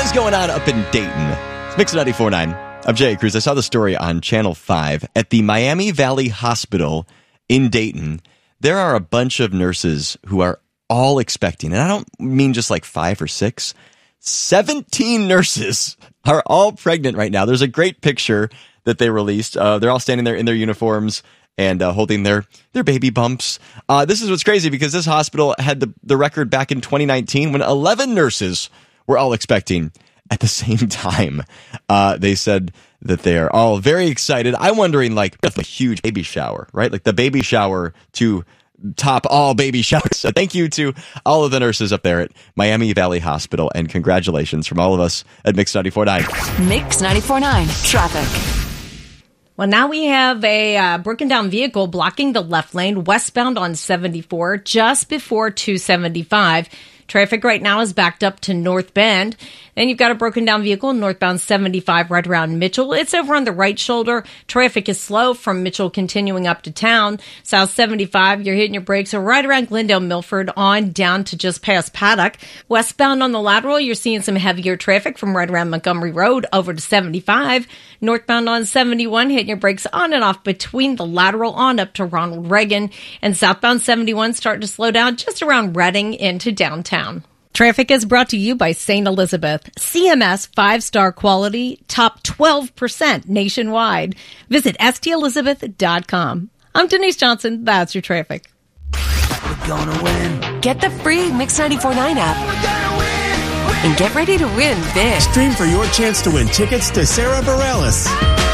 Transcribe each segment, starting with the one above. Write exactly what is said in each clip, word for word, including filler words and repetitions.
What is going on up in Dayton? It's Mix ninety-four point nine. I'm Jay Cruz. I saw the story on Channel five. At the Miami Valley Hospital in Dayton, there are a bunch of nurses who are all expecting, and I don't mean just like five or six, seventeen nurses are all pregnant right now. There's a great picture that they released. Uh, they're all standing there in their uniforms and uh, holding their, their baby bumps. Uh, this is what's crazy because this hospital had the, the record back in twenty nineteen when eleven nurses were all expecting at the same time. Uh, they said that they are all very excited. I'm wondering, like, a huge baby shower, right? Like the baby shower to top all baby showers. So thank you to all of the nurses up there at Miami Valley Hospital, and congratulations from all of us at Mix ninety-four point nine. Mix ninety-four point nine traffic. Well, now we have a uh, broken down vehicle blocking the left lane westbound on seventy-four just before two seventy-five. Traffic right now is backed up to North Bend. Then you've got a broken down vehicle northbound seventy-five right around Mitchell. It's over on the right shoulder. Traffic is slow from Mitchell continuing up to town. South seventy-five, you're hitting your brakes right around Glendale Milford on down to just past Paddock. Westbound on the lateral, you're seeing some heavier traffic from right around Montgomery Road over to seventy-five. Northbound on seventy-one, hitting your brakes on and off between the lateral on up to Ronald Reagan. And southbound seventy-one starting to slow down just around Reading into downtown. Traffic is brought to you by Saint Elizabeth. C M S five-star quality, top twelve percent nationwide. Visit S T Elizabeth dot com. I'm Denise Johnson. That's your traffic. We're gonna win. Get the free Mix ninety-four point nine app. We're gonna win. win. And get ready to win big. Stream for your chance to win tickets to Sarah Bareilles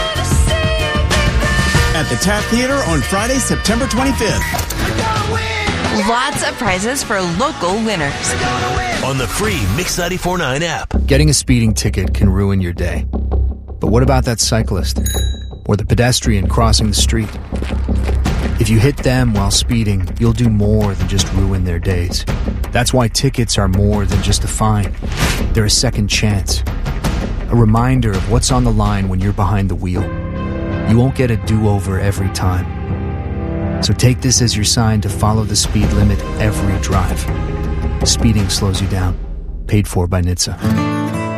at the Tap Theater on Friday, September twenty-fifth. We're gonna win. Lots of prizes for local winners. We're gonna win. On the free Mix ninety-four point nine app. Getting a speeding ticket can ruin your day. But what about that cyclist? Or the pedestrian crossing the street? If you hit them while speeding, you'll do more than just ruin their days. That's why tickets are more than just a fine. They're a second chance. A reminder of what's on the line when you're behind the wheel. You won't get a do-over every time. So take this as your sign to follow the speed limit every drive. Speeding slows you down. Paid for by N H T S A.